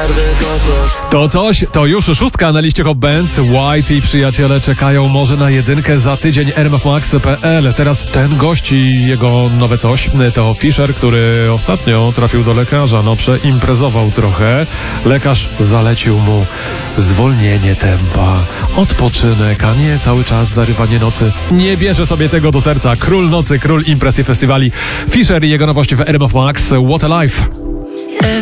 każdy To coś, to już 6 na liście Hot Bands. White i przyjaciele czekają może na jedynkę za tydzień. rmfmax.pl. Teraz ten gość i jego nowe coś to Fisher, który ostatnio trafił do lekarza. Przeimprezował trochę. Lekarz zalecił mu zwolnienie tempa, odpoczynek, a nie cały czas zarywanie nocy. Nie bierze sobie tego do serca. Król nocy, król imprez i festiwali. Fisher i jego nowości w RMF Max. What a Life.